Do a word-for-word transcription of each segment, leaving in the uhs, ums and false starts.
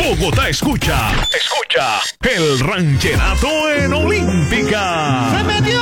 Bogotá escucha, escucha el rancherato en Olímpica. ¡Se metió!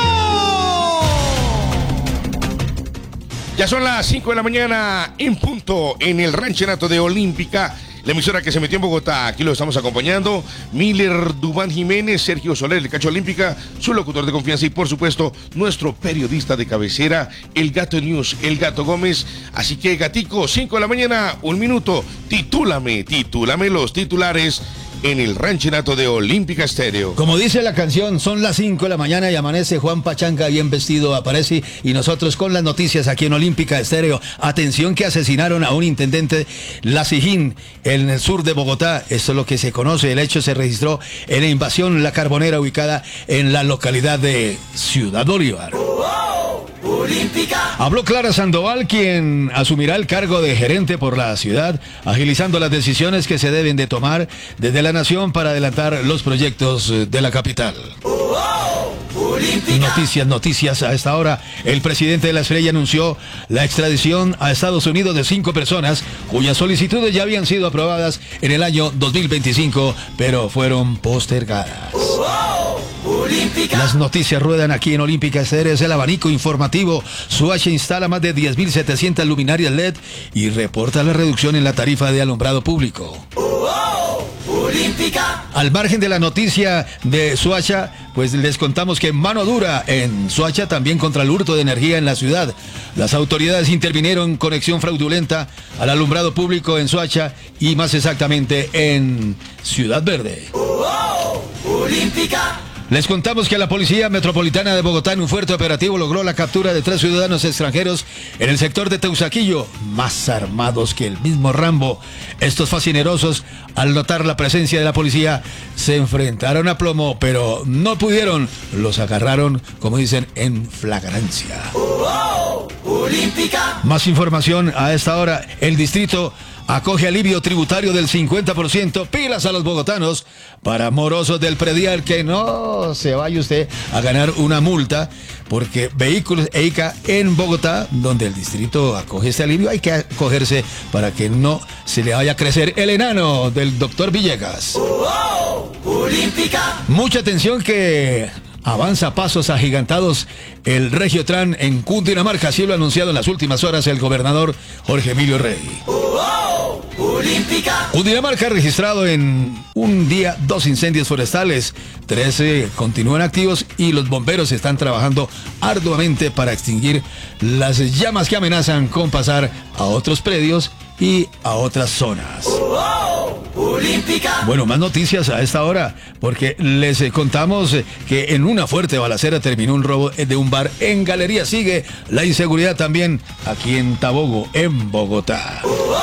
Ya son las cinco de la mañana en punto en el rancherato de Olímpica, la emisora que se metió en Bogotá. Aquí lo estamos acompañando Miller Dubán Jiménez, Sergio Soler, el Cacho Olímpica, su locutor de confianza y por supuesto nuestro periodista de cabecera, el Gato News, el Gato Gómez. Así que Gatico, cinco de la mañana, un minuto, titúlame, titúlame los titulares en el rancherato de Olímpica Estéreo. Como dice la canción, son las cinco de la mañana y amanece Juan Pachanga bien vestido, aparece y nosotros con las noticias aquí en Olímpica Estéreo. Atención que asesinaron a un intendente La Sijín en el sur de Bogotá. Esto es lo que se conoce. El hecho se registró en la invasión La Carbonera ubicada en la localidad de Ciudad Bolívar. Olímpica. Habló Clara Sandoval, quien asumirá el cargo de gerente por la ciudad, agilizando las decisiones que se deben de tomar desde la nación para adelantar los proyectos de la capital. Noticias, noticias a esta hora. El presidente de la Estrella anunció la extradición a Estados Unidos de cinco personas cuyas solicitudes ya habían sido aprobadas en el año dos mil veinticinco, pero fueron postergadas. Las noticias ruedan aquí en Olímpica Estéreo. Es el abanico informativo. Soacha instala más de diez mil setecientas luminarias L E D y reporta la reducción en la tarifa de alumbrado público. Olímpica. Al margen de la noticia de Soacha, pues les contamos que mano dura en Soacha también contra el hurto de energía en la ciudad. Las autoridades intervinieron con acción fraudulenta al alumbrado público en Soacha y más exactamente en Ciudad Verde. Olímpica. Les contamos que la Policía Metropolitana de Bogotá en un fuerte operativo logró la captura de tres ciudadanos extranjeros en el sector de Teusaquillo, más armados que el mismo Rambo. Estos fascinerosos, al notar la presencia de la policía, se enfrentaron a plomo, pero no pudieron. Los agarraron, como dicen, en flagrancia. Oh, oh, Olímpica. Más información a esta hora. El distrito acoge alivio tributario del cincuenta por ciento. Pilas a los bogotanos para morosos del predial, que no se vaya usted a ganar una multa, porque vehículos E I C A en Bogotá, donde el distrito acoge este alivio, hay que acogerse para que no se le vaya a crecer el enano del doctor Villegas. ¡Wow! Olímpica. Mucha atención que avanza a pasos agigantados el Regiotran en Cundinamarca, así lo ha anunciado en las últimas horas el gobernador Jorge Emilio Rey. ¡Wow! Olímpica. Cundinamarca ha registrado en un día dos incendios forestales, trece continúan activos y los bomberos están trabajando arduamente para extinguir las llamas que amenazan con pasar a otros predios y a otras zonas. ¡Wow! Olímpica. Bueno, más noticias a esta hora, porque les eh, contamos eh, que en una fuerte balacera terminó un robo de un bar en Galería. Sigue la inseguridad también aquí en Tabogo, en Bogotá.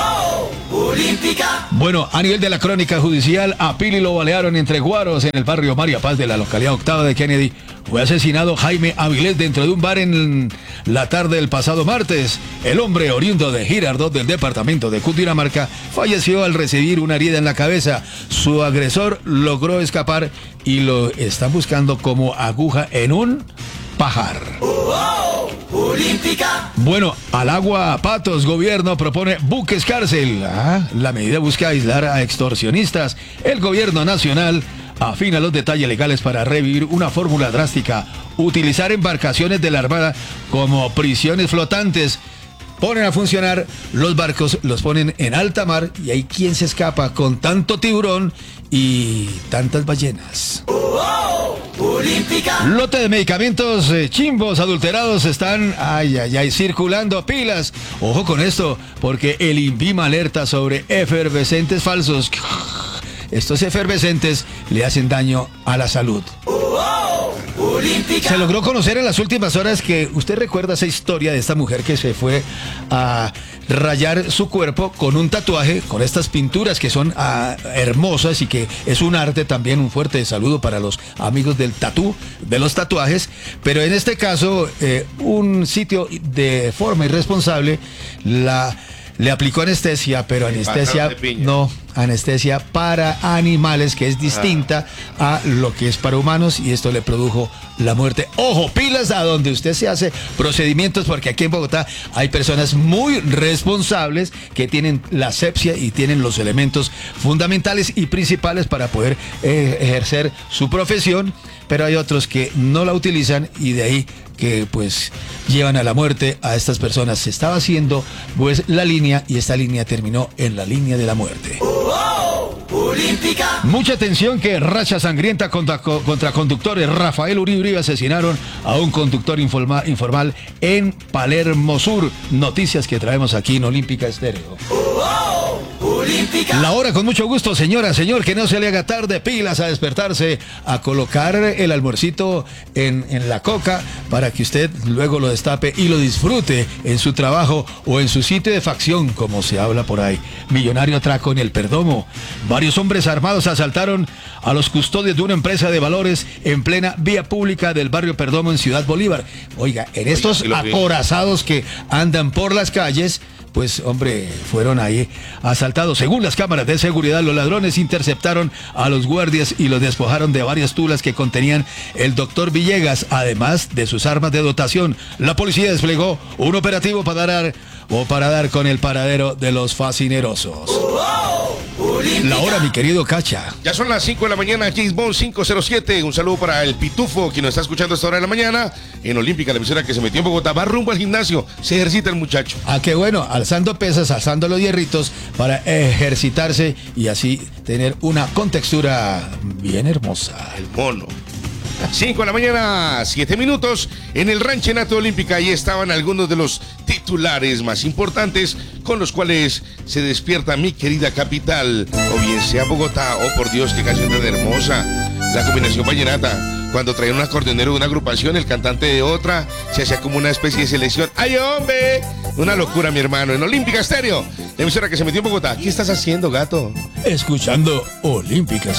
¡Wow! Olímpica. Bueno, a nivel de la crónica judicial, a Pili lo balearon entre guaros en el barrio María Paz de la localidad octava de Kennedy. Fue asesinado Jaime Avilés dentro de un bar en la tarde del pasado martes. El hombre oriundo de Girardot del departamento de Cundinamarca falleció al recibir una herida en la cabeza. Su agresor logró escapar y lo están buscando como aguja en un pajar. ¡Wow! Olímpica. Bueno, al agua Patos, gobierno propone buques cárcel. Ah, la medida busca aislar a extorsionistas. El gobierno nacional afina los detalles legales para revivir una fórmula drástica: utilizar embarcaciones de la Armada como prisiones flotantes. Ponen a funcionar los barcos, los ponen en alta mar y hay quien se escapa con tanto tiburón y tantas ballenas. ¡Wow! Olímpica. Lote de medicamentos eh, chimbos adulterados están ay, ay, ay, circulando. Pilas. Ojo con esto, porque el INVIMA alerta sobre efervescentes falsos. Estos efervescentes le hacen daño a la salud. ¡Wow! Olímpica. Se logró conocer en las últimas horas que usted recuerda esa historia de esta mujer que se fue a rayar su cuerpo con un tatuaje, con estas pinturas que son ah, hermosas y que es un arte también. Un fuerte saludo para los amigos del tatú, de los tatuajes. Pero en este caso, eh, un sitio de forma irresponsable la... le aplicó anestesia, pero anestesia no, anestesia para animales, que es distinta a lo que es para humanos, y esto le produjo la muerte. Ojo, pilas a donde usted se hace procedimientos, porque aquí en Bogotá hay personas muy responsables que tienen la asepsia y tienen los elementos fundamentales y principales para poder eh, ejercer su profesión, pero hay otros que no la utilizan y de ahí que pues llevan a la muerte a estas personas. Se estaba haciendo pues la línea y esta línea terminó en la línea de la muerte. Olímpica. Mucha atención, que racha sangrienta contra, contra conductores. Rafael Uribe Uribe asesinaron a un conductor informa, informal en Palermo Sur. Noticias que traemos aquí en Olímpica Estéreo. Olímpica. La hora con mucho gusto, señora, señor, que no se le haga tarde, pilas a despertarse, a colocar el almuercito en, en la coca para que usted luego lo destape y lo disfrute en su trabajo o en su sitio de facción, como se habla por ahí. Millonario atraco en el Perdomo. Varios hombres armados asaltaron a los custodios de una empresa de valores en plena vía pública del barrio Perdomo en Ciudad Bolívar. Oiga, en estos Oiga, acorazados que andan por las calles, pues hombre, fueron ahí asaltados. Según las cámaras de seguridad, los ladrones interceptaron a los guardias y los despojaron de varias tulas que contenían el doctor Villegas, además de sus armas de dotación. La policía desplegó un operativo para dar o para dar con el paradero de los fascinerosos. La hora, mi querido Cacha. Ya son las cinco de la mañana, James Bond cinco cero siete. Un saludo para el Pitufo, quien nos está escuchando a esta hora de la mañana. En Olímpica, la emisora que se metió en Bogotá, va rumbo al gimnasio. Se ejercita el muchacho. Ah, qué bueno, alzando pesas, alzando los hierritos para ejercitarse y así tener una contextura bien hermosa. El mono. cinco de la mañana, siete minutos, en el Ranchenato Olímpica. Ahí estaban algunos de los titulares más importantes con los cuales se despierta mi querida capital, o bien sea Bogotá. Oh, por Dios, qué canción tan hermosa. La combinación vallenata. Cuando traían un acordeonero de una agrupación, el cantante de otra, se hacía como una especie de selección. ¡Ay, hombre! Una locura, mi hermano. En Olímpica Estéreo, la emisora que se metió en Bogotá. ¿Qué estás haciendo, gato? Escuchando Olímpica Estéreo.